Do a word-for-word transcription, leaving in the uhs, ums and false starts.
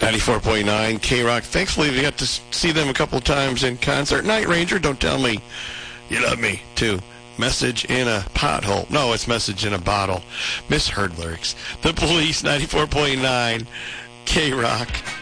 ninety-four point nine K-Rock. Thankfully, we got to see them a couple of times in concert. Night Ranger, Don't Tell Me You Love Me, too. Message in a Pothole. No, it's Message in a Bottle. Misheard lyrics. The Police, ninety-four point nine K-Rock.